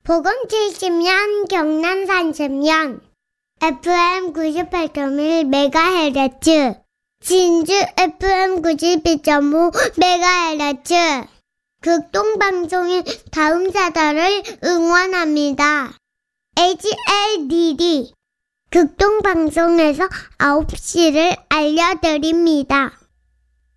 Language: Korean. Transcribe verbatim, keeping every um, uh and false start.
복음 칠십 년, 경남 삼십 년, 에프엠 구십팔 점 일 메가헤르츠, 진주 에프엠 구십이 점 오 메가헤르츠, 극동방송인 다음 사달을 응원합니다. 에이치엘디디, 극동방송에서 아홉 시를 알려드립니다.